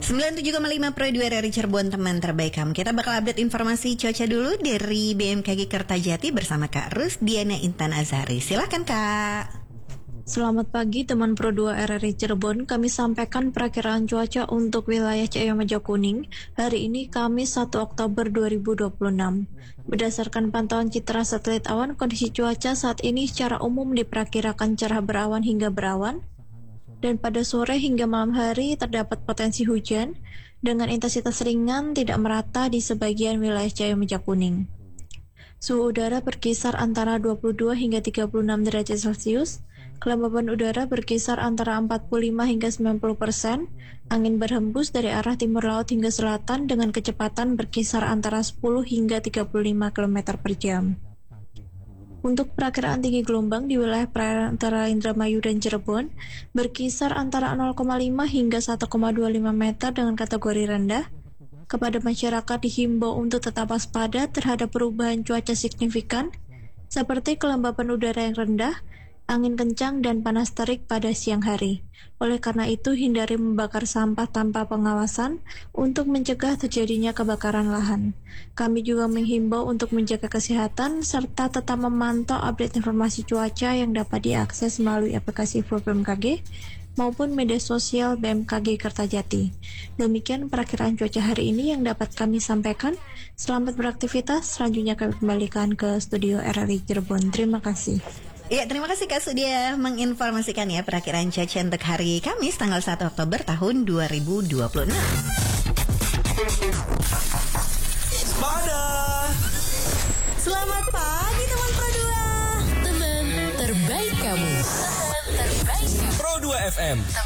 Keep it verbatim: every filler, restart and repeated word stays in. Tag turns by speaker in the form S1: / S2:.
S1: sembilan puluh tujuh koma lima Pro dua R R I Cirebon, teman terbaik kamu. Kita bakal update informasi cuaca dulu dari B M K G Kertajati bersama Kak Rusdiana Intan Azhari. Silakan Kak.
S2: Selamat pagi teman Pro dua R R I Cirebon. Kami sampaikan perakiraan cuaca untuk wilayah Cahaya Kuning hari ini Kamis satu Oktober dua ribu dua puluh enam. Berdasarkan pantauan citra satelit awan, kondisi cuaca saat ini secara umum diperkirakan cerah berawan hingga berawan. Dan pada sore hingga malam hari terdapat potensi hujan dengan intensitas ringan tidak merata di sebagian wilayah Cahaya Kuning. Suhu udara berkisar antara dua puluh dua hingga tiga puluh enam derajat Celcius. Kelembaban udara berkisar antara empat puluh lima hingga sembilan puluh persen. Angin berhembus dari arah timur laut hingga selatan dengan kecepatan berkisar antara sepuluh hingga tiga puluh lima kilometer per jam. Untuk perakiraan tinggi gelombang di wilayah perairan antara Indramayu dan Cirebon berkisar antara nol koma lima hingga satu koma dua lima meter dengan kategori rendah. Kepada masyarakat dihimbau untuk tetap waspada terhadap perubahan cuaca signifikan seperti kelembaban udara yang rendah, angin kencang dan panas terik pada siang hari. Oleh karena itu, hindari membakar sampah tanpa pengawasan untuk mencegah terjadinya kebakaran lahan. Kami juga menghimbau untuk menjaga kesehatan serta tetap memantau update informasi cuaca yang dapat diakses melalui aplikasi B M K G maupun media sosial B M K G Kertajati. Demikian perakiraan cuaca hari ini yang dapat kami sampaikan. Selamat beraktivitas. Selanjutnya kami kembalikan ke studio R R I Cirebon. Terima kasih.
S1: Ya, terima kasih Kak Sudia menginformasikan ya perakiraan cuaca untuk hari Kamis tanggal satu Oktober tahun dua ribu dua puluh enam.
S3: Pada
S1: Selamat pagi teman Pro dua.
S4: Teman terbaik kamu. Teman terbaik kamu.
S3: Pro dua F M.